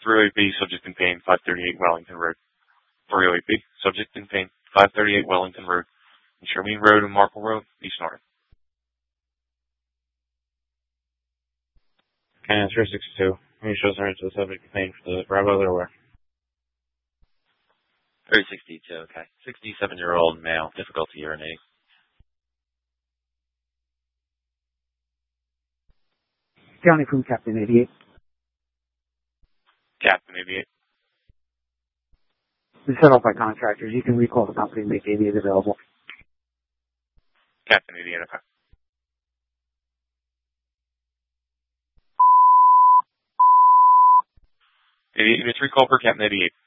308B, subject in pain, 538 Wellington Road. 308B, subject in pain, 538 Wellington Road. Sherman Road and Marple Road, East Norton. Answer 62. Any shows are to the subject of pain for the Bravo or where? 362, okay. 67-year-old male, difficulty urinating. County Crew Captain 88. Captain 88. It's set off by contractors. You can recall the company and make 88 available. Captain 88, okay. It's recall for Captain 88.